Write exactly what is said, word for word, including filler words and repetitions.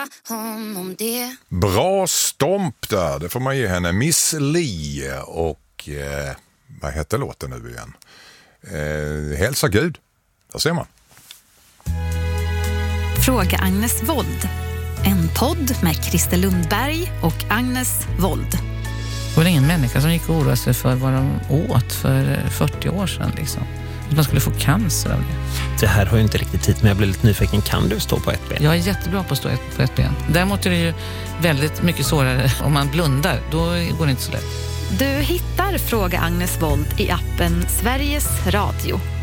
honom det. Bra stomp där, det får man ge henne. Miss Li och eh, vad heter låten nu igen? Eh, Hälsa Gud, där ser man. Fråga Agnes Wold. En podd med Christer Lundberg och Agnes Wold. Det var ingen människa som gick och oroade sig för vad de åt för fyrtio år sedan. Liksom. Att man skulle få cancer av det. Det här har ju inte riktigt tid, men jag blir lite nyfiken. Kan du stå på ett ben? Jag är jättebra på att stå på ett ben. Däremot är det ju väldigt mycket svårare om man blundar. Då går det inte så lätt. Du hittar Fråga Agnes Wold i appen Sveriges Radio.